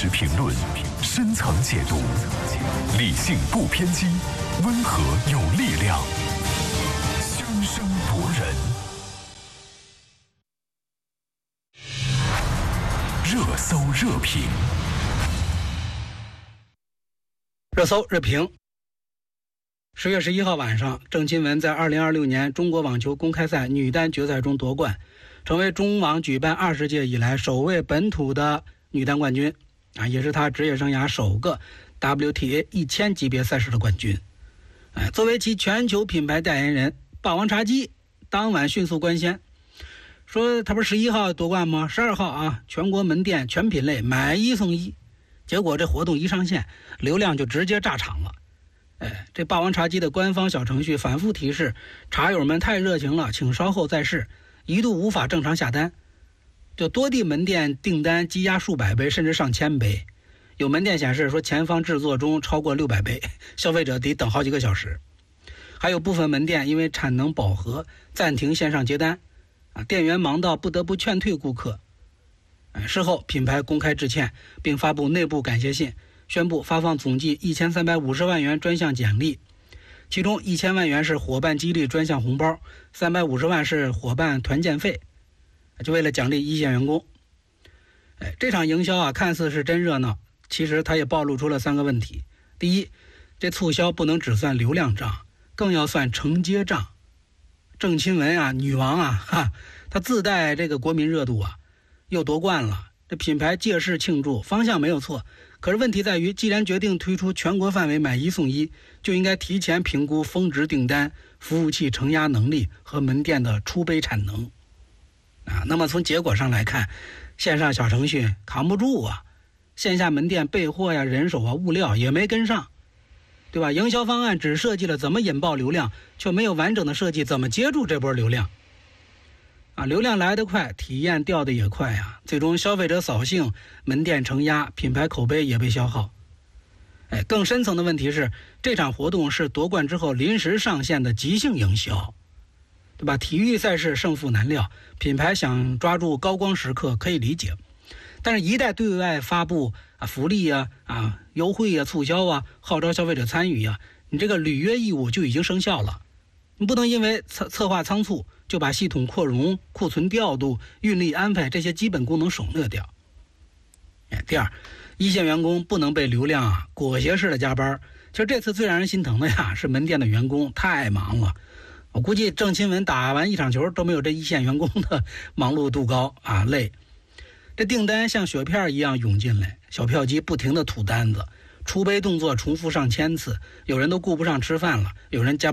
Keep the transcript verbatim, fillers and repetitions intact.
实评论，深层解读，理性不偏激，温和有力量，生生博人。热搜热评， 热搜热评。十月十一号晚上，郑钦文在二零二六年中国网球公开赛女单决赛中夺冠，成为中网举办二十届以来首位本土的女单冠军啊，也是她职业生涯首个 W T A 一千级别赛事的冠军。哎，作为其全球品牌代言人，霸王茶姬当晚迅速官宣，说他不是十一号夺冠吗？十二号啊，全国门店全品类买一送一。结果这活动一上线，流量就直接炸场了。哎，这霸王茶姬的官方小程序反复提示茶友们太热情了，请稍后再试，一度无法正常下单。就多地门店订单积压数百杯甚至上千杯，有门店显示说前方制作中超过六百杯，消费者得等好几个小时。还有部分门店因为产能饱和暂停线上接单啊，店员忙到不得不劝退顾客。事后品牌公开致歉，并发布内部感谢信，宣布发放总计一千三百五十万元专项奖励，其中一千万元是伙伴激励专项红包，三百五十万是伙伴团建费，就为了奖励一线员工。哎，这场营销啊，看似是真热闹，其实它也暴露出了三个问题。第一，这促销不能只算流量账，更要算承接账。郑钦文啊，女王啊，哈，她自带这个国民热度啊，又夺冠了，这品牌借势庆祝，方向没有错。可是问题在于，既然决定推出全国范围买一送一，就应该提前评估峰值订单、服务器承压能力和门店的出杯产能啊。那么从结果上来看，线上小程序扛不住啊，线下门店备货呀、人手啊、物料也没跟上，对吧？营销方案只设计了怎么引爆流量，却没有完整的设计怎么接住这波流量啊。流量来得快，体验掉的也快啊，最终消费者扫兴，门店承压，品牌口碑也被消耗。哎，更深层的问题是，这场活动是夺冠之后临时上线的即兴营销，对吧？体育赛事胜负难料，品牌想抓住高光时刻可以理解，但是一旦对外发布啊福利啊啊优惠啊促销啊，号召消费者参与啊，你这个履约义务就已经生效了。你不能因为策策划仓促就把系统扩容、库存调度、运力安排这些基本功能省略掉。第二，一线员工不能被流量啊裹挟式的加班。其实这次最让人心疼的呀是门店的员工太忙了，我估计郑钦文打完一场球都没有这一线员工的忙碌度高啊累。这订单像雪片一样涌进来，小票机不停的吐单子，出杯动作重复上千次，有人都顾不上吃饭了，有人加